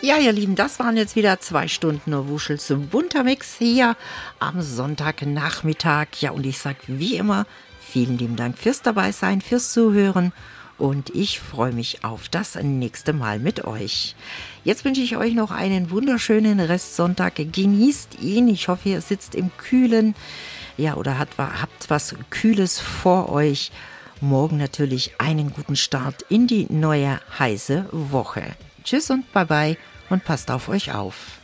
Ja, ihr Lieben, das waren jetzt wieder 2 Stunden Wuschels bunter Mix hier am Sonntagnachmittag. Ja, und ich sag wie immer, vielen lieben Dank fürs Dabeisein, fürs Zuhören. Und ich freue mich auf das nächste Mal mit euch. Jetzt wünsche ich euch noch einen wunderschönen Restsonntag. Genießt ihn. Ich hoffe, ihr sitzt im Kühlen. Ja, oder habt was Kühles vor euch. Morgen natürlich einen guten Start in die neue heiße Woche. Tschüss und bye bye und passt auf euch auf.